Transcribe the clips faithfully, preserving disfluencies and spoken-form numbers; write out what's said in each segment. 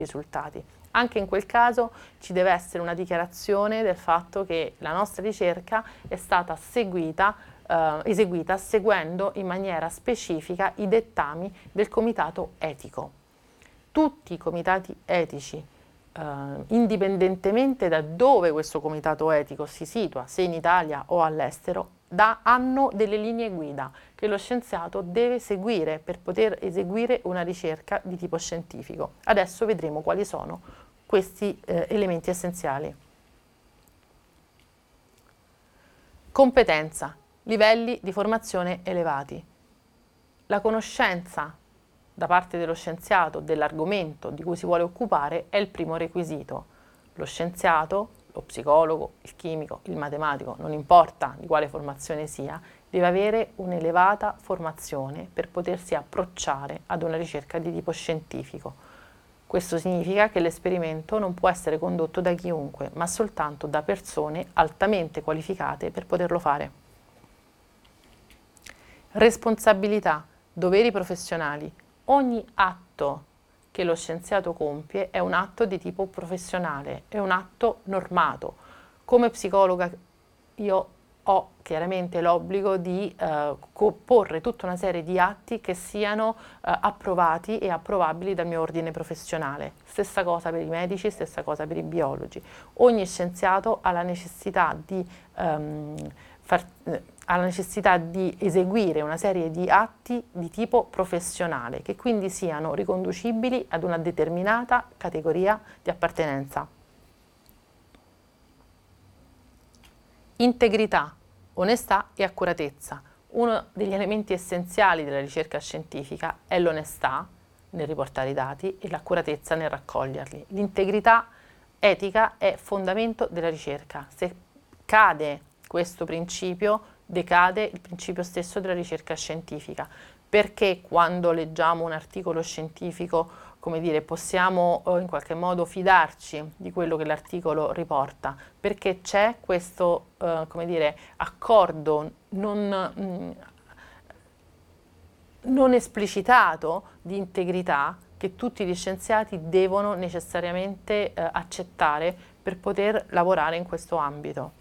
risultati. Anche in quel caso ci deve essere una dichiarazione del fatto che la nostra ricerca è stata seguita, eh, eseguita seguendo in maniera specifica i dettami del comitato etico. Tutti i comitati etici, eh, indipendentemente da dove questo comitato etico si situa, se in Italia o all'estero, da, hanno delle linee guida che lo scienziato deve seguire per poter eseguire una ricerca di tipo scientifico. Adesso vedremo quali sono questi eh, elementi essenziali. Competenza, livelli di formazione elevati. La conoscenza da parte dello scienziato dell'argomento di cui si vuole occupare è il primo requisito. Lo scienziato, lo psicologo, il chimico, il matematico, non importa di quale formazione sia, deve avere un'elevata formazione per potersi approcciare ad una ricerca di tipo scientifico. Questo significa che l'esperimento non può essere condotto da chiunque, ma soltanto da persone altamente qualificate per poterlo fare. Responsabilità, doveri professionali. Ogni atto che lo scienziato compie è un atto di tipo professionale, è un atto normato. Come psicologa io ho chiaramente l'obbligo di eh, porre tutta una serie di atti che siano eh, approvati e approvabili dal mio ordine professionale. Stessa cosa per i medici, stessa cosa per i biologi. Ogni scienziato ha la necessità di ehm, far, eh, ha la necessità di eseguire una serie di atti di tipo professionale, che quindi siano riconducibili ad una determinata categoria di appartenenza. Integrità, onestà e accuratezza. Uno degli elementi essenziali della ricerca scientifica è l'onestà nel riportare i dati e l'accuratezza nel raccoglierli. L'integrità etica è fondamento della ricerca. Se cade questo principio, decade il principio stesso della ricerca scientifica, perché quando leggiamo un articolo scientifico, come dire, possiamo eh, in qualche modo fidarci di quello che l'articolo riporta, perché c'è questo, eh, come dire, accordo non, mh, non esplicitato di integrità che tutti gli scienziati devono necessariamente eh, accettare per poter lavorare in questo ambito.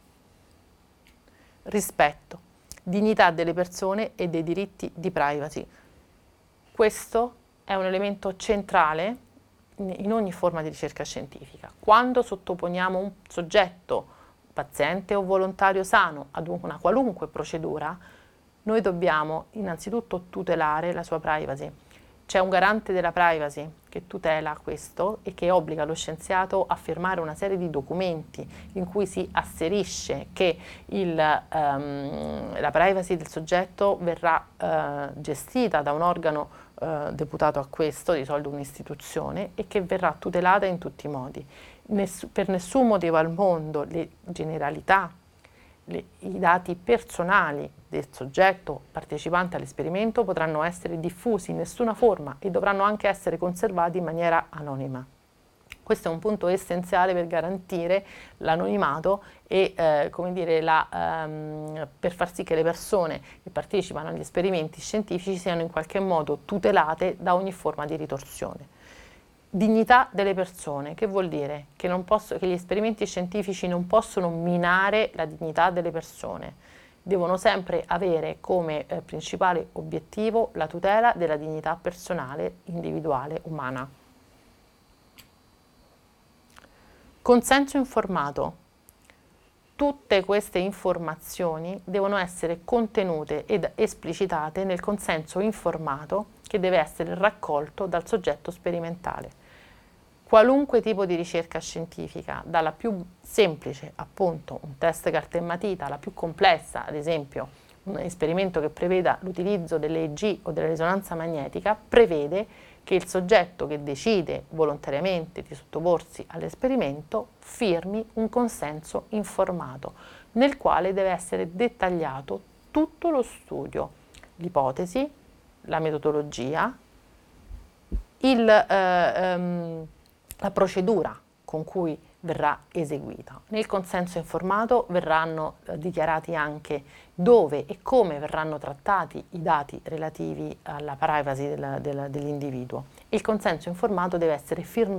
Rispetto, dignità delle persone e dei diritti di privacy. Questo è un elemento centrale in ogni forma di ricerca scientifica. Quando sottoponiamo un soggetto, paziente o volontario sano, ad una qualunque procedura, noi dobbiamo innanzitutto tutelare la sua privacy. C'è un garante della privacy che tutela questo e che obbliga lo scienziato a firmare una serie di documenti in cui si asserisce che il, um, la privacy del soggetto verrà uh, gestita da un organo uh, deputato a questo, di solito un'istituzione, e che verrà tutelata in tutti i modi. Ness- per nessun motivo al mondo le generalità, le, i dati personali del soggetto partecipante all'esperimento potranno essere diffusi in nessuna forma e dovranno anche essere conservati in maniera anonima. Questo è un punto essenziale per garantire l'anonimato e eh, come dire, la, ehm, per far sì che le persone che partecipano agli esperimenti scientifici siano in qualche modo tutelate da ogni forma di ritorsione. Dignità delle persone, che vuol dire? Che, non posso, che gli esperimenti scientifici non possono minare la dignità delle persone. Devono sempre avere come eh, principale obiettivo la tutela della dignità personale, individuale, umana. Consenso informato. Tutte queste informazioni devono essere contenute ed esplicitate nel consenso informato che deve essere raccolto dal soggetto sperimentale. Qualunque tipo di ricerca scientifica, dalla più semplice, appunto, un test carta e matita, alla più complessa, ad esempio, un esperimento che preveda l'utilizzo dell'E E G o della risonanza magnetica, prevede che il soggetto che decide volontariamente di sottoporsi all'esperimento firmi un consenso informato, nel quale deve essere dettagliato tutto lo studio, l'ipotesi, la metodologia, il... Eh, um, la procedura con cui verrà eseguita. Nel consenso informato verranno eh, dichiarati anche dove e come verranno trattati i dati relativi alla privacy del, del, dell'individuo. Il consenso informato deve essere firmato